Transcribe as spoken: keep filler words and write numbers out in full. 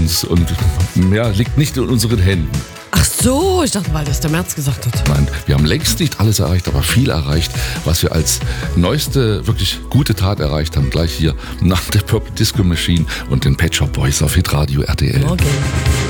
uns und ja, liegt nicht in unseren Händen. Ach so, ich dachte, weil das der Merz gesagt hat. Nein, wir haben längst nicht alles erreicht, aber viel erreicht, was wir als neueste, wirklich gute Tat erreicht haben. Gleich hier nach der Purple Disco Machine und den Pet Shop Boys auf Hitradio R T L. Okay.